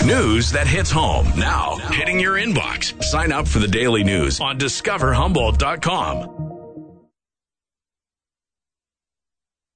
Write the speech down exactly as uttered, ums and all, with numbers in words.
News that hits home. Now, hitting your inbox. Sign up for the daily news on discover humboldt dot com.